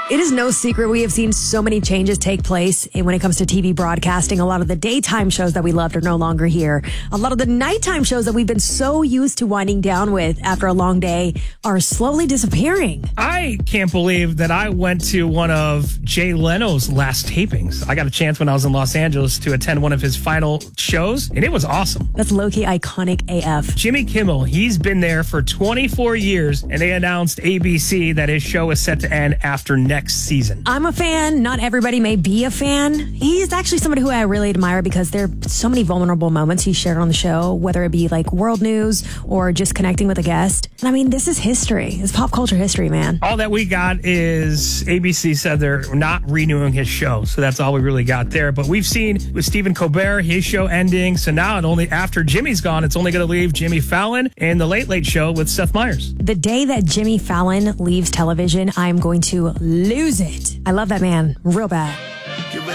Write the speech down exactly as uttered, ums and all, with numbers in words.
It is no secret we have seen so many changes take place when it comes to T V broadcasting. A lot of the daytime shows that we loved are no longer here. A lot of the nighttime shows that we've been so used to winding down with after a long day are slowly disappearing. I can't believe that I went to one of Jay Leno's last tapings. I got a chance when I was in Los Angeles to attend one of his final shows, and it was awesome. That's low-key iconic A F. Jimmy Kimmel, he's been there for twenty-four years, and they announced A B C that his show is set to end after next season. I'm a fan. Not everybody may be a fan. He's actually somebody who I really admire because there are so many vulnerable moments he shared on the show, whether it be like world news or just connecting with a guest. And I mean, this is history. It's pop culture history, man. All that we got is A B C said they're not renewing his show. So that's all we really got there. But we've seen with Stephen Colbert, his show ending. So now, and only after Jimmy's gone, it's only going to leave Jimmy Fallon and The Late Late Show with Seth Meyers. The day that Jimmy Fallon leaves television, I'm going to lose it. I love that man real bad.